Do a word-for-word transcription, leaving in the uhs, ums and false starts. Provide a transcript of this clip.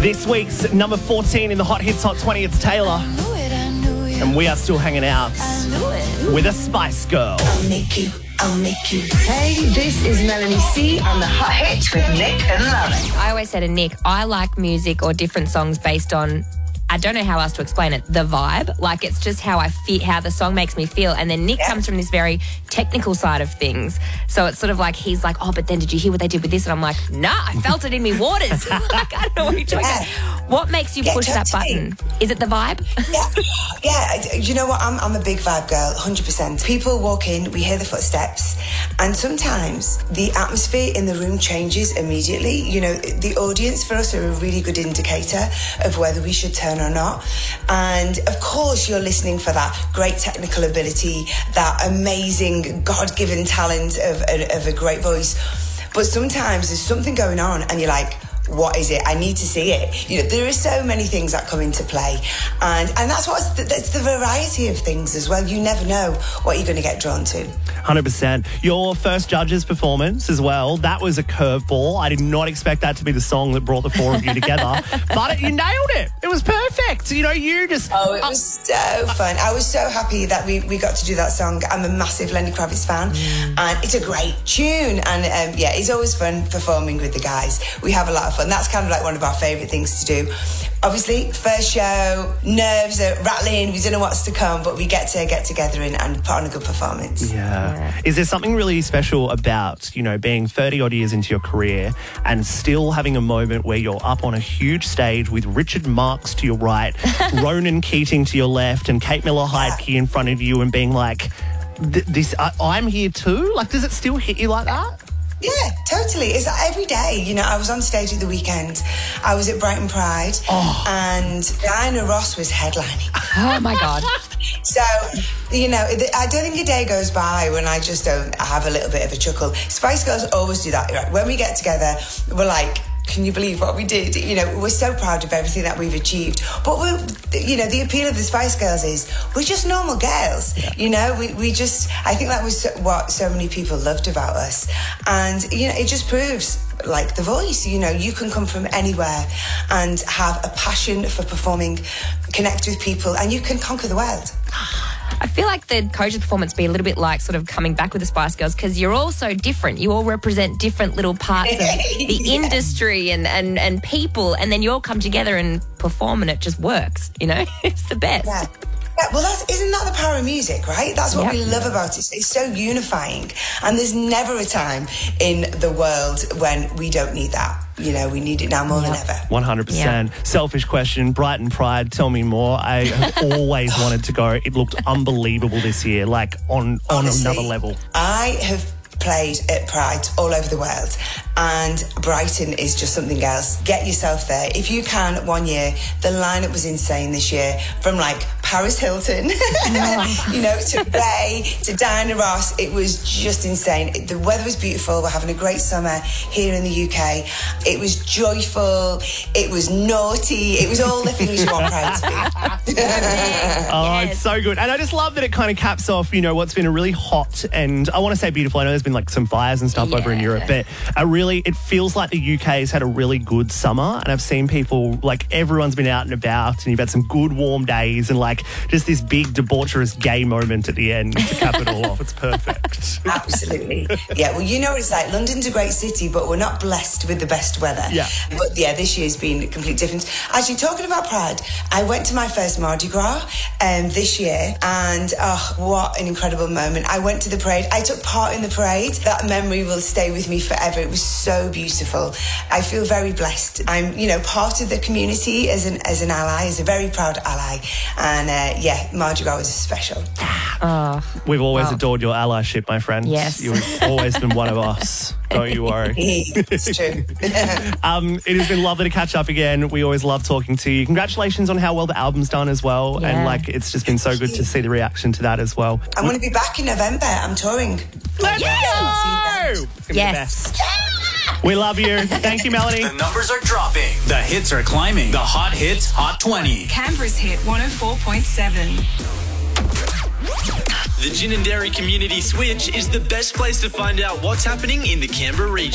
This week's number fourteen in the Hot Hits Hot twenty, it's Taylor. And we are still hanging out with a Spice Girl. I'll make you, I'll make you. Hey, this is Melanie C on the Hot Hits with Nick and Lauren. I always say to Nick, I like music or different songs based on, I don't know how else to explain it, the vibe. Like, it's just how I feel, how the song makes me feel. And then Nick yeah. comes from this very technical side of things. So it's sort of like, he's like, oh, but then did you hear what they did with this? And I'm like, nah, I felt it in me waters. Like, I don't know what you're talking yeah. about. What makes you yeah, push that button? Is it the vibe? Yeah, yeah. You know what? I'm, I'm a big vibe girl, one hundred percent. People walk in, we hear the footsteps, and sometimes the atmosphere in the room changes immediately. You know, the audience for us are a really good indicator of whether we should turn or not. And of course, you're listening for that great technical ability, that amazing God-given talent of, of a great voice. But sometimes there's something going on and you're like, what is it? I need to see it. You know, there are so many things that come into play, and and that's what's the, that's the variety of things as well. You never know what you're going to get drawn to. one hundred percent. Your first judge's performance as well, that was a curveball. I did not expect that to be the song that brought the four of you together, but you nailed it. It was perfect. You know, you just... Oh, it was so fun. I was so happy that we, we got to do that song. I'm a massive Lenny Kravitz fan, mm. and it's a great tune. And um, yeah, it's always fun performing with the guys. We have a lot of fun. That's kind of like one of our favourite things to do. Obviously, first show, nerves are rattling, we don't know what's to come, but we get to get together and, and put on a good performance. Yeah. yeah. Is there something really special about, you know, being thirty odd years into your career and still having a moment where you're up on a huge stage with Richard Marx to your right, Ronan Keating to your left, and Kate Miller-Heidke yeah. in front of you, and being like, this, I, I'm here too? Like, does it still hit you like that? Yeah, totally. It's like every day. You know, I was on stage at the weekend. I was at Brighton Pride, oh. and Diana Ross was headlining. Oh, my God. So, you know, I don't think a day goes by when I just don't have a little bit of a chuckle. Spice Girls always do that. Right? When we get together, we're like, can you believe what we did? You know, we're so proud of everything that we've achieved. But, we're, you know, the appeal of the Spice Girls is we're just normal girls. Yeah. You know, we, we just, I think that was what so many people loved about us. And, you know, it just proves, like The Voice, you know, you can come from anywhere and have a passion for performing, connect with people, and you can conquer the world. I feel like the coach's performance be a little bit like sort of coming back with the Spice Girls, because you're all so different. You all represent different little parts of the yeah. industry and, and, and people, and then you all come together and perform and it just works, you know? It's the best. Yeah. Yeah, well, that's, isn't that the power of music, right? That's what yep. we love about it. It's so unifying. And there's never a time in the world when we don't need that. You know, we need it now more yep. than ever. one hundred percent. Yep. Selfish question, Brighton Pride, tell me more. I have always wanted to go. It looked unbelievable this year, like on, on Honestly, another level. I have played at Pride all over the world, and Brighton is just something else. Get yourself there. If you can, one year, the lineup was insane this year, from like Paris Hilton, you know, to Ray, to Diana Ross. It was just insane. The weather was beautiful. We're having a great summer here in the U K. It was joyful. It was naughty. It was all the things you want Pride to be. Oh, yes. It's so good. And I just love that it kind of caps off, you know, what's been a really hot, and I want to say beautiful. I know there's been like some fires and stuff yeah. over in Europe, but a really, it feels like the U K has had a really good summer, and I've seen people, like everyone's been out and about, and you've had some good warm days, and like just this big debaucherous gay moment at the end to cap it all off. It's perfect. Absolutely. Yeah, well, you know what it's like. London's a great city, but we're not blessed with the best weather. Yeah. But yeah, this year's been a complete difference. Actually, talking about Pride, I went to my first Mardi Gras um, this year, and oh, what an incredible moment. I went to the parade. I took part in the parade. That memory will stay with me forever. It was so beautiful. I feel very blessed. I'm, you know, part of the community as an as an ally, as a very proud ally. And uh, yeah, Mardi Gras was special. Oh, We've always wow. adored your allyship, my friend. Yes. You've always been one of us. Don't you worry. It's true. um, it has been lovely to catch up again. We always love talking to you. Congratulations on how well the album's done as well. Yeah. And like, it's just been so good to see the reaction to that as well. I'm going to be back in November. I'm touring. Let's yes. go! It's gonna yes. be the best. We love you. Thank you, Melanie. The numbers are dropping. The hits are climbing. The Hot Hits Hot twenty. Canberra's hit one oh four point seven. The Gin and Dairy Community Switch is the best place to find out what's happening in the Canberra region.